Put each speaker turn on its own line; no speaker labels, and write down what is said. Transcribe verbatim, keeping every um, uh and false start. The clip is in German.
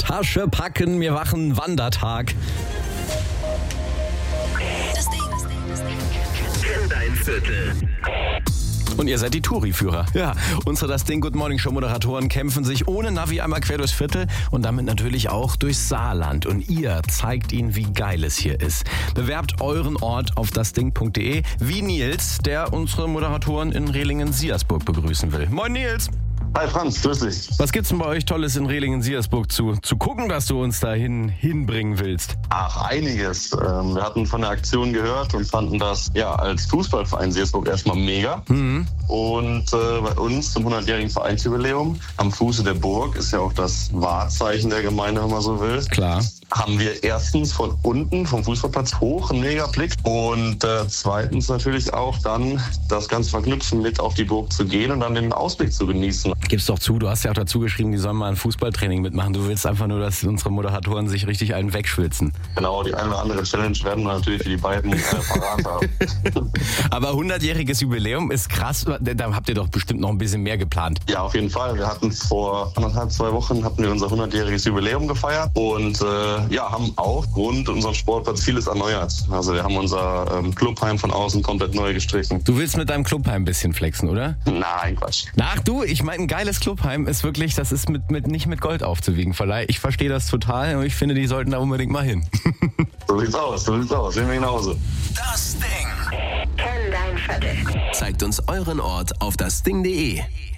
Tasche packen, wir machen Wandertag.
Das Ding, das Ding, das Ding. Kenn dein Viertel.
Und ihr seid die Touri-Führer. Ja, unsere Das Ding Good Morning Show Moderatoren kämpfen sich ohne Navi einmal quer durchs Viertel und damit natürlich auch durchs Saarland. Und ihr zeigt ihnen, wie geil es hier ist. Bewerbt euren Ort auf dasding punkt de, wie Nils, der unsere Moderatoren in Rehlingen-Siersburg begrüßen will. Moin Nils!
Hi Franz, grüß dich.
Was gibt's denn bei euch Tolles in Rehlingen-Siersburg zu, zu gucken, dass du uns dahin hinbringen willst?
Ach, einiges. Ähm, wir hatten von der Aktion gehört und fanden das ja als Fußballverein Siersburg erstmal mega. Mhm. Und äh, bei uns zum hundertjährigen Vereinsjubiläum am Fuße der Burg ist ja auch das Wahrzeichen der Gemeinde, wenn man so will.
Klar.
Haben wir erstens von unten vom Fußballplatz hoch einen Megablick und äh, zweitens natürlich auch dann das Ganze verknüpfen mit auf die Burg zu gehen und dann den Ausblick zu genießen.
Gib's doch zu, du hast ja auch dazu geschrieben, die sollen mal ein Fußballtraining mitmachen. Du willst einfach nur, dass unsere Moderatoren sich richtig einen wegschwitzen.
Genau, die eine oder andere Challenge werden wir natürlich für die beiden äh, parat haben.
Aber hundertjähriges Jubiläum ist krass, da habt ihr doch bestimmt noch ein bisschen mehr geplant.
Ja, auf jeden Fall. Wir hatten vor anderthalb, zwei Wochen hatten wir unser hundertjähriges Jubiläum gefeiert und äh, ja, haben auch rund unseren Sportplatz vieles erneuert. Also wir haben unser ähm, Clubheim von außen komplett neu gestrichen.
Du willst mit deinem Clubheim ein bisschen flexen, oder?
Nein, Quatsch.
Ach du, ich meine, ein geiles Clubheim ist wirklich, das ist mit, mit nicht mit Gold aufzuwiegen. Verleih. Ich verstehe das total und ich finde, die sollten da unbedingt mal hin.
So sieht's aus, so sieht's aus. Sehen wir genauso.
Das Ding. Kenn dein Viertel.
Zeigt uns euren Ort auf dasding punkt de.